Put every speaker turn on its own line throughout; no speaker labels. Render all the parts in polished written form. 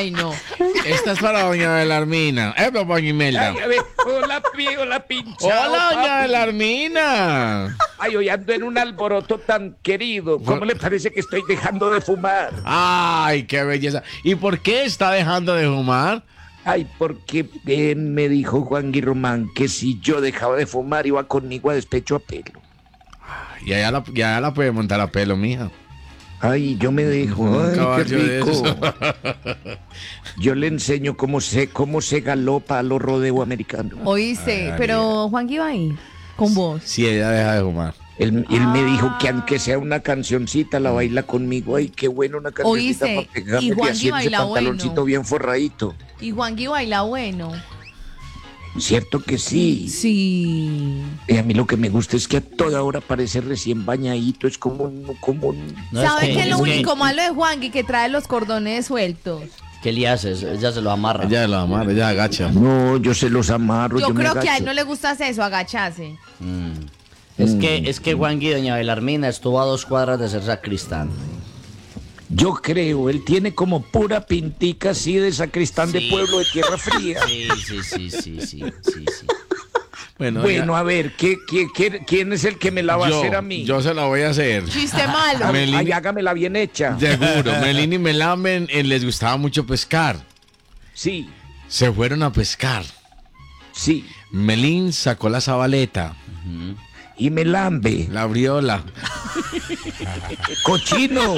Ay, no.
Esta es para doña Belarmina. Doña Imelda.
Ay, a ver, hola, pinchado,
Hola, doña
papi.
Belarmina.
Ay, hoy ando en un alboroto tan querido. ¿Cómo le parece que estoy dejando de fumar?
Ay, qué belleza. ¿Y por qué está dejando de fumar?
Ay, porque me dijo Juan Guirromán que si yo dejaba de fumar iba conmigo a despecho a pelo.
Y ya la puede montar a pelo, mija.
Ay, yo me dejo.
Un
Ay, qué
caballo de
rico.
esos.
Yo le enseño cómo se galopa a los rodeo americanos.
Oíste,
Ay,
pero Juan va ahí con vos.
Si ella deja de fumar.
Él me dijo que aunque sea una cancioncita, la baila conmigo. Ay, qué bueno una cancioncita
Oíste,
para pegarme
y
y
Juan
así en ese
baila
pantaloncito
bueno.
bien forradito.
Y Juan baila bueno.
Cierto que sí.
Sí.
Y a mí lo que me gusta es que a toda hora parece recién bañadito. Es como un...
No, es
¿Sabes
que-
qué es lo
es que-
único malo de Juan que trae los cordones sueltos?
¿Qué le haces? Ella se lo amarra.
Ella lo amarra, ella agacha.
No, yo se los amarro.
Yo
me
creo que a él
agacho.
no le gusta eso, agacharse.
Es que Juan y doña Belarmina estuvo a 2 cuadras de ser sacristán.
Yo creo, él tiene como pura pintica así de sacristán de
Sí.
pueblo de tierra fría.
Sí.
Bueno, a ver, ¿quién es el que me la va a hacer a mí?
Yo se la voy a hacer.
Chiste malo.
Melín-
Ay, hágamela bien hecha.
Seguro, Melín y Melamen les gustaba mucho pescar.
Sí,
Se fueron a pescar.
sí.
Melín sacó la zabaleta,
Y me lambe.
la briola.
¡Cochino!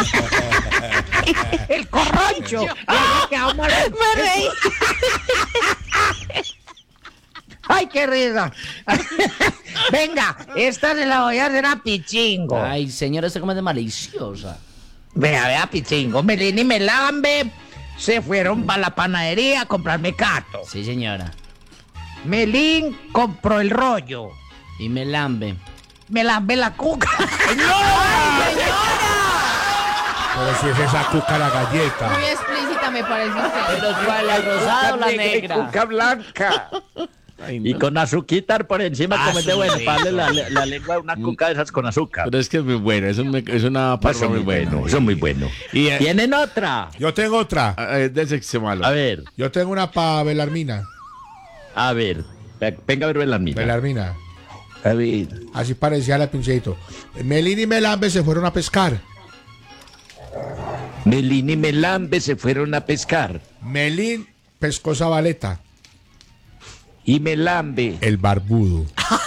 ¡El corroncho!
Me reí.
¡Ay, qué risa! Venga, esta se la voy a hacer a Pichingo.
Ay, señora, esta como es de maliciosa.
Vea, Pichingo. Melín y Melambe se fueron para la panadería a comprar mecato.
Sí, señora.
Melín compró el rollo.
Y me lambe.
Melambe la cuca.
Pero si es esa cuca la galleta.
Muy explícita me parece usted.
Pero ¿cuál, la rosada o la
y
negra?
cuca blanca.
Y con azuquitar por encima, como es de bueno, para darle la lengua de una cuca de esas con azúcar.
Pero es que es muy bueno, es una pasta
Eso
muy buena.
eso es muy bueno.
Y
¿Tienen otra?
Yo tengo otra.
de sexo malo.
A ver,
Yo tengo una para Belarmina.
venga a ver la mía.
Belarmina.
A ver.
Así parecía la pincheito. Melín y Melambe se fueron a pescar.
Melín y Melambe se fueron a pescar.
Melín pescó zabaleta.
Y Melambe.
El barbudo.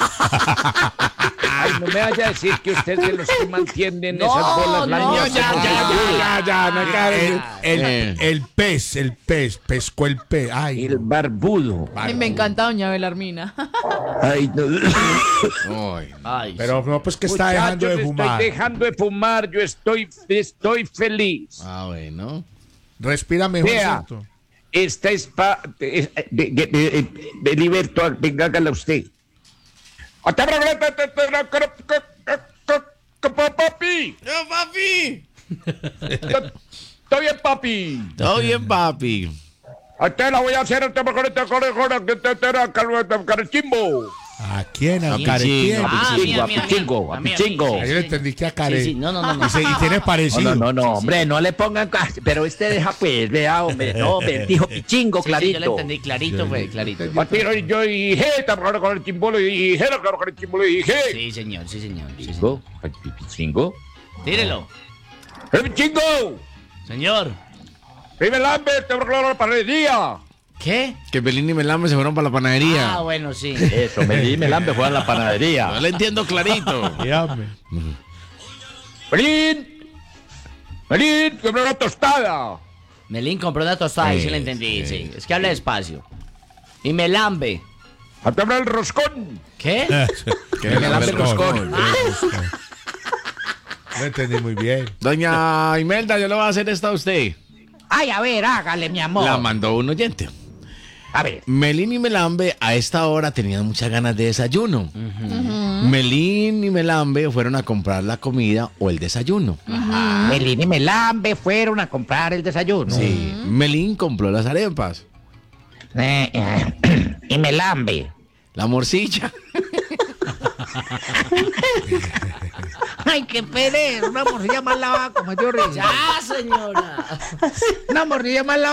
Ay, no me vaya a decir que usted es de los que mantienen esas bolas
no,
lañosas.
Ya, no,
El pez, pescó el pez. Ay,
El barbudo.
Ay, me encanta doña Belarmina.
Ay, no.
Ay,
Ay,
pero no, pues que está dejando de
Muchachos,
fumar.
estoy dejando de fumar. Yo estoy feliz.
bueno.
Respira mejor,
Vea.
¿cierto?
Esta es Beliberto, venga, hágala usted. Papi,
papi!
estoy bien, papi.
Todo bien, papi.
A usted la voy a hacer Carecimbo.
¿A quién? A
A
Carequién.
Pichingo.
a Pichingo.
Yo le entendí que a Care.
Sí, no.
Y tiene parecido.
No, hombre, no le pongan. Pero deja pues, vea, hombre. No, hombre, dijo Pichingo,
Sí, yo le
clarito.
entendí clarito, fue clarito.
A ti, yo dije, con el chimbolo y dije, con el chimbolo y dije.
Sí, señor.
Pichingo.
Tírelo.
¡Chingo!
Señor.
¡Vive Lambert! ¡Te bloqueo la panadería!
¿Qué?
Que Belín y Melame se fueron para la panadería.
Ah, bueno, sí.
Eso, Melín y Melambe fue a la
No
panadería.
le entiendo clarito.
Dígame.
¡Melín! ¡Melín! ¡Compré una tostada!
Melín compró una tostada y sí le
Sí,
entendí,
sí.
sí. Es que habla despacio. Y me lambe.
¡A comprar el roscón!
¿Qué?
Que
El
Melame
roscón.
roscón.
Lo entendí muy bien.
Doña Imelda, yo le voy a hacer esta a usted.
Ay, a ver, hágale, mi amor.
La mandó un oyente.
A ver.
Melín y Melambe a esta hora tenían muchas ganas de desayuno. Melín y Melambe fueron a comprar la comida o el desayuno.
Melín y Melambe fueron a comprar el desayuno.
Sí. Melín compró las arepas,
Y Melambe.
la morcilla.
Ay, qué pereza. Una morcilla más lavada como yo risa.
¡Ya, señora!
Una morcilla más lavada.